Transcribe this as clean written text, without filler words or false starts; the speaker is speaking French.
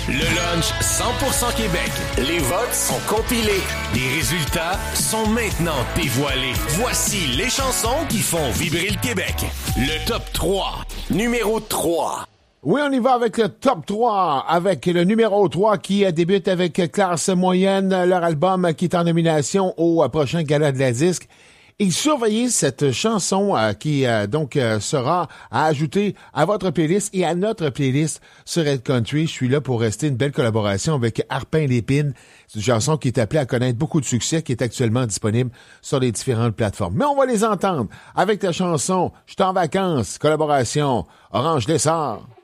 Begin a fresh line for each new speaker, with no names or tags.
Le lunch 100% Québec. Les votes sont compilés. Les résultats sont maintenant dévoilés. Voici les chansons qui font vibrer le Québec. Le top 3. Numéro 3.
Oui, on y va avec le top 3, avec le numéro 3 qui débute avec Classe Moyenne, leur album qui est en nomination au prochain Gala de la disque. Et surveillez cette chanson qui sera à ajouter à votre playlist et à notre playlist sur Red Country. Je suis là pour rester une belle collaboration avec Arpin Lépine. C'est une chanson qui est appelée à connaître beaucoup de succès, qui est actuellement disponible sur les différentes plateformes. Mais on va les entendre avec la chanson « Je suis en vacances », collaboration Orange Lessard.